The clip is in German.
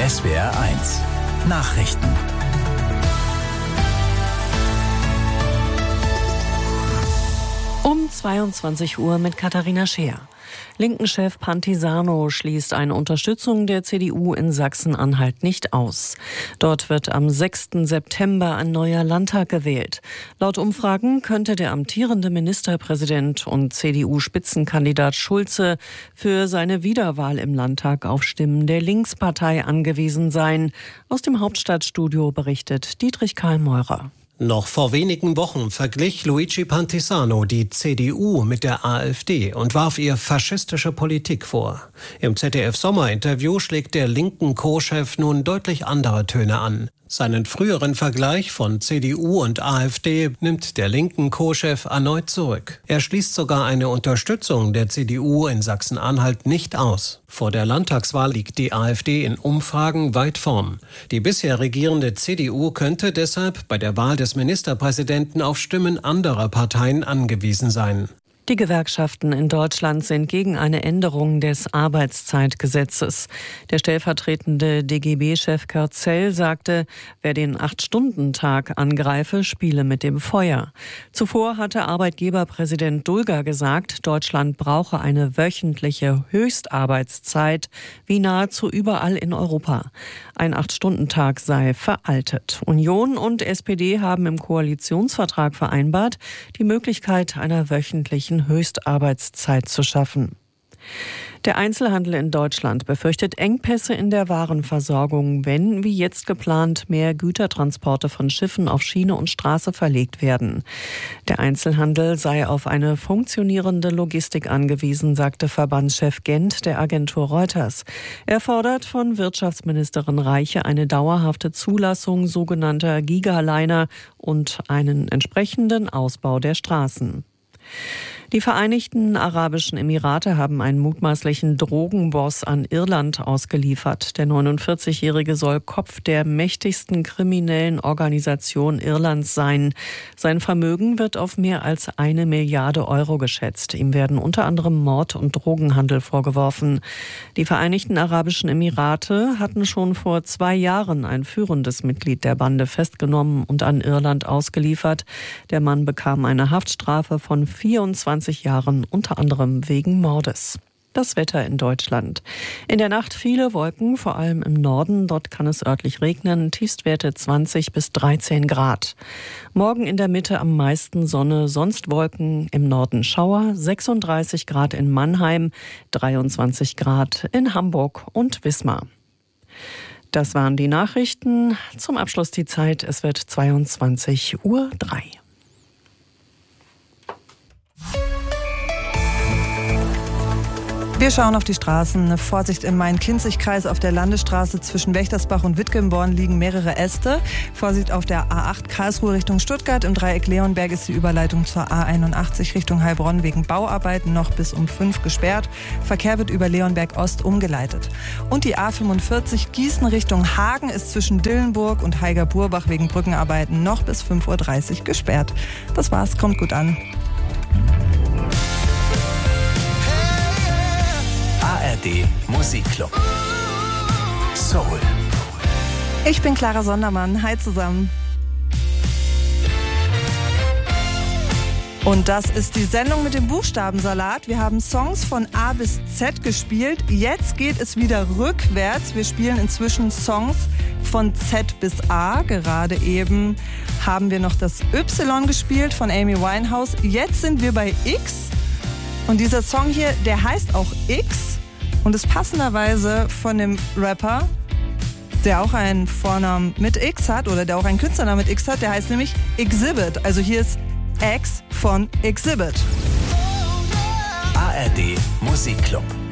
SWR1 Nachrichten. Um 22 Uhr mit Katharina Scheer. Linken-Chef Pantisano schließt eine Unterstützung der CDU in Sachsen-Anhalt nicht aus. Dort wird am 6. September ein neuer Landtag gewählt. Laut Umfragen könnte der amtierende Ministerpräsident und CDU-Spitzenkandidat Schulze für seine Wiederwahl im Landtag auf Stimmen der Linkspartei angewiesen sein. Aus dem Hauptstadtstudio berichtet Dietrich Karl Meurer. Noch vor wenigen Wochen verglich Luigi Pantisano die CDU mit der AfD und warf ihr faschistische Politik vor. Im ZDF-Sommerinterview schlägt der linken Co-Chef nun deutlich andere Töne an. Seinen früheren Vergleich von CDU und AfD nimmt der linken Co-Chef erneut zurück. Er schließt sogar eine Unterstützung der CDU in Sachsen-Anhalt nicht aus. Vor der Landtagswahl liegt die AfD in Umfragen weit vorn. Die bisher regierende CDU könnte deshalb bei der Wahl des Ministerpräsidenten auf Stimmen anderer Parteien angewiesen sein. Die Gewerkschaften in Deutschland sind gegen eine Änderung des Arbeitszeitgesetzes. Der stellvertretende DGB-Chef Kurt Zell sagte, wer den 8-Stunden-Tag angreife, spiele mit dem Feuer. Zuvor hatte Arbeitgeberpräsident Dulger gesagt, Deutschland brauche eine wöchentliche Höchstarbeitszeit, wie nahezu überall in Europa. Ein 8-Stunden-Tag sei veraltet. Union und SPD haben im Koalitionsvertrag vereinbart, die Möglichkeit einer wöchentlichen Höchstarbeitszeit zu schaffen. Der Einzelhandel in Deutschland befürchtet Engpässe in der Warenversorgung, wenn, wie jetzt geplant, mehr Gütertransporte von Schiffen auf Schiene und Straße verlegt werden. Der Einzelhandel sei auf eine funktionierende Logistik angewiesen, sagte Verbandschef Gent der Agentur Reuters. Er fordert von Wirtschaftsministerin Reiche eine dauerhafte Zulassung sogenannter Gigaliner und einen entsprechenden Ausbau der Straßen. Die Vereinigten Arabischen Emirate haben einen mutmaßlichen Drogenboss an Irland ausgeliefert. Der 49-Jährige soll Kopf der mächtigsten kriminellen Organisation Irlands sein. Sein Vermögen wird auf mehr als 1 Milliarde Euro geschätzt. Ihm werden unter anderem Mord und Drogenhandel vorgeworfen. Die Vereinigten Arabischen Emirate hatten schon vor 2 Jahren ein führendes Mitglied der Bande festgenommen und an Irland ausgeliefert. Der Mann bekam eine Haftstrafe von 24 Jahren, unter anderem wegen Mordes. Das Wetter in Deutschland. In der Nacht viele Wolken, vor allem im Norden. Dort kann es örtlich regnen. Tiefstwerte 20 bis 13 Grad. Morgen in der Mitte am meisten Sonne, sonst Wolken. Im Norden Schauer. 36 Grad in Mannheim, 23 Grad in Hamburg und Wismar. Das waren die Nachrichten. Zum Abschluss die Zeit. Es wird 22:03 Uhr. Wir schauen auf die Straßen. Vorsicht im Main-Kinzig-Kreis. Auf der Landesstraße zwischen Wächtersbach und Wittgenborn liegen mehrere Äste. Vorsicht auf der A8 Karlsruhe Richtung Stuttgart. Im Dreieck Leonberg ist die Überleitung zur A81 Richtung Heilbronn wegen Bauarbeiten noch bis um 5 gesperrt. Verkehr wird über Leonberg Ost umgeleitet. Und die A45 Gießen Richtung Hagen ist zwischen Dillenburg und Heiger-Burbach wegen Brückenarbeiten noch bis 5:30 Uhr gesperrt. Das war's, kommt gut an. ARD Musikclub. Soul. Ich bin Clara Sondermann. Hi zusammen. Und das ist die Sendung mit dem Buchstabensalat. Wir haben Songs von A bis Z gespielt. Jetzt geht es wieder rückwärts. Wir spielen inzwischen Songs von Z bis A. Gerade eben haben wir noch das Y gespielt von Amy Winehouse. Jetzt sind wir bei X. Und dieser Song hier, der heißt auch X und ist passenderweise von dem Rapper, der auch einen Vornamen mit X hat oder der auch einen Künstlernamen mit X hat, der heißt nämlich Exhibit. Also hier ist X von Exhibit. ARD Musikclub.